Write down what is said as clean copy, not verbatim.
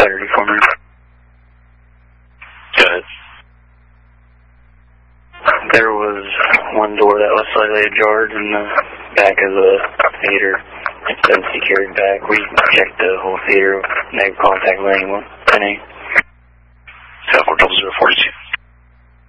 clarity for me. Go ahead. There was one door that was slightly ajar in the back of the theater. It's been secured back. We checked the whole theater, no contact with anyone. 10-8. South 40046.